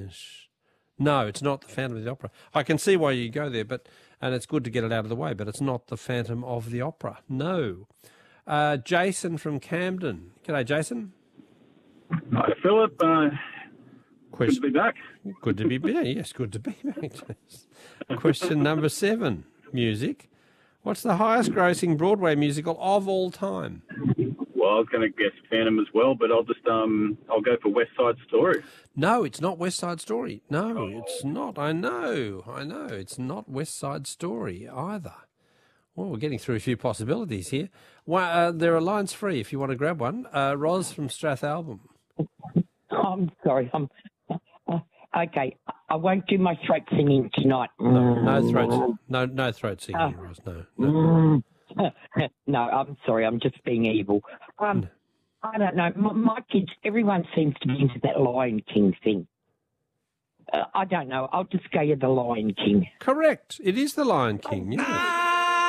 Yes. No, it's not the Phantom of the Opera. I can see why you go there, and it's good to get it out of the way, but it's not the Phantom of the Opera. No. Jason from Camden. G'day, Jason. Hi, Philip. Good to be back. Good to be back. Yes, good to be back. Question number 7, music. What's the highest grossing Broadway musical of all time? Well, I was going to guess Phantom as well, but I'll go for West Side Story. No, it's not West Side Story. No, it's not. I know. It's not West Side Story either. Well, we're getting through a few possibilities here. Well, there are lines free if you want to grab one. Roz from Strathalbyn. I'm sorry. Okay. I won't do my throat singing tonight. No throat singing, Roz. No. No, I'm sorry. I'm just being evil. I don't know. My kids, everyone seems to be into that Lion King thing. I don't know. I'll just go with the Lion King. Correct. It is the Lion King, yes.